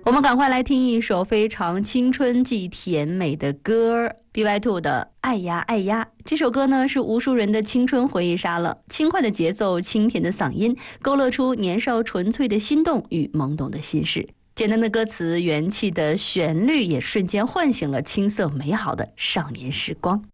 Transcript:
我们赶快来听一首非常青春既甜美的歌 ，BY2 的《爱呀爱呀》。这首歌呢是无数人的青春回忆杀了，轻快的节奏，清甜的嗓音，勾勒出年少纯粹的心动与懵懂的心事。简单的歌词，元气的旋律，也瞬间唤醒了青涩美好的少年时光。